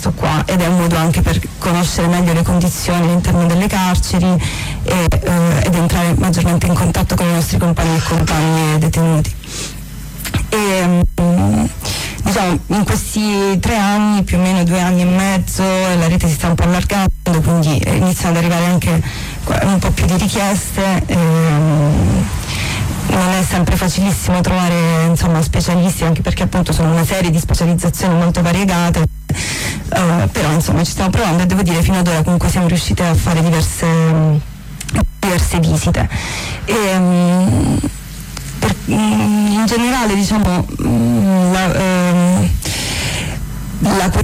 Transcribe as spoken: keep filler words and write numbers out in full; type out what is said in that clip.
qua, ed è un modo anche per conoscere meglio le condizioni all'interno delle carceri e, eh, ed entrare maggiormente in contatto con i nostri compagni e compagne detenuti. E, um, diciamo, in questi tre anni, più o meno due anni e mezzo, la rete si sta un po' allargando, quindi iniziano ad arrivare anche un po' più di richieste. E, um, non è sempre facilissimo trovare, insomma, specialisti, anche perché appunto sono una serie di specializzazioni molto variegate, uh, però insomma ci stiamo provando e devo dire fino ad ora comunque siamo riusciti a fare diverse, diverse visite. E, um, per, um, in generale, diciamo, um, la, um, la